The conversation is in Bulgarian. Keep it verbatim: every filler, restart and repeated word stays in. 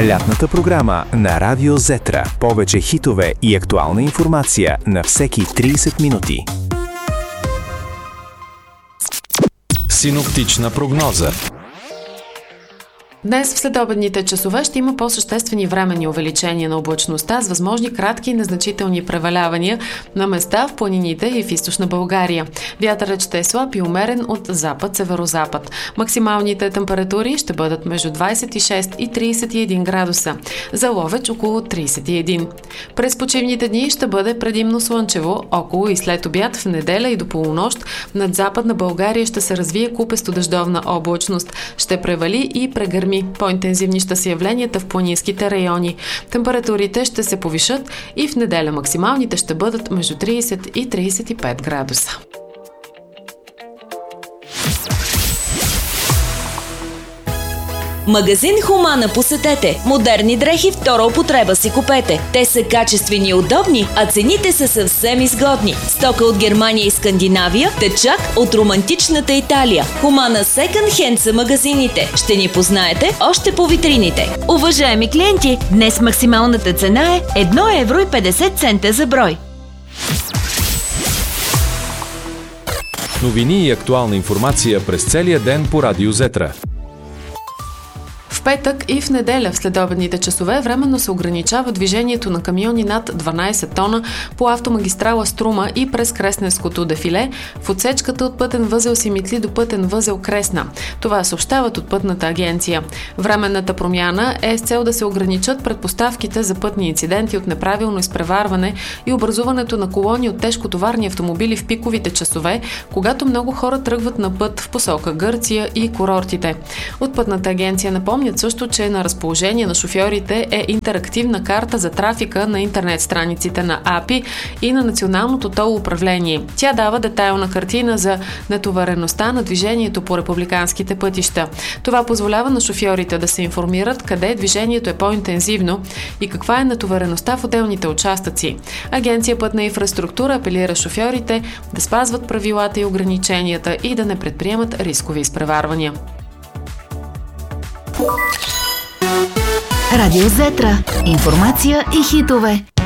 Лятната програма на Радио Зетра. Повече хитове и актуална информация на всеки трийсет минути. Синоптична прогноза. Днес в следобедните часове ще има по-съществени временни увеличения на облачността с възможни кратки и незначителни превалявания на места в планините и в източна България. Вятърът ще е слаб и умерен от запад-северозапад. Максималните температури ще бъдат между двадесет и шест и тридесет и един градуса. За Ловеч около тридесет и един. През почивните дни ще бъде предимно слънчево. Около и след обяд в неделя и до полунощ над западна България ще се развие купесто дъждовна облачност. Ще превали и прегърми. По-интензивни ще са явленията в планинските райони. Температурите ще се повишат и в неделя максималните ще бъдат между тридесет и тридесет и пет градуса. Магазин Хумана посетете. Модерни дрехи втора употреба си купете. Те са качествени и удобни, а цените са съвсем изгодни. Стока от Германия и Скандинавия, течак от романтичната Италия. Хумана Секънд Хенд са магазините. Ще ни познаете още по витрините. Уважаеми клиенти, днес максималната цена е едно евро и петдесет цента за брой. Новини и актуална информация през целия ден по Радио Зетра. В петък и в неделя в следобедните часове временно се ограничава движението на камиони над дванадесет тона по автомагистрала Струма и през Кресненското дефиле в отсечката от пътен възел Симитли до пътен възел Кресна. Това съобщават от Пътната агенция. Временната промяна е с цел да се ограничат предпоставките за пътни инциденти от неправилно изпреварване и образуването на колони от тежкотоварни автомобили в пиковите часове, когато много хора тръгват на път в посока Гърция и курортите. От Пътната агенция напомня също, че на разположение на шофьорите е интерактивна карта за трафика на интернет страниците на А П И и на Националното тол управление. Тя дава детайлна картина за натовареността на движението по републиканските пътища. Това позволява на шофьорите да се информират къде движението е по-интензивно и каква е натовареността в отделните участъци. Агенция Пътна инфраструктура апелира шофьорите да спазват правилата и ограниченията и да не предприемат рискови изпреварвания. Радио Зетра. Информация и хитове.